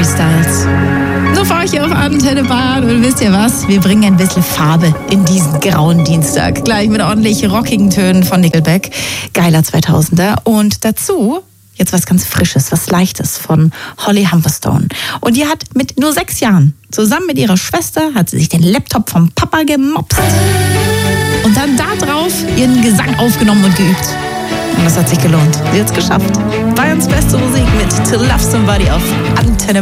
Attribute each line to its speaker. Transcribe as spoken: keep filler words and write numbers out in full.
Speaker 1: Harry Styles. So fahre ich hier auf Antenne Bayern und wisst ihr was? Wir bringen ein bisschen Farbe in diesen grauen Dienstag. Gleich mit ordentlich rockigen Tönen von Nickelback. Geiler zweitausender. Und dazu jetzt was ganz Frisches, was Leichtes von Holly Humberstone. Und die hat mit nur sechs Jahren, zusammen mit ihrer Schwester, hat sie sich den Laptop vom Papa gemopst. Und dann da drauf ihren Gesang aufgenommen und geübt. Und das hat sich gelohnt. Sie hat's geschafft. Bayerns beste Musik mit To Love Somebody auf Antenne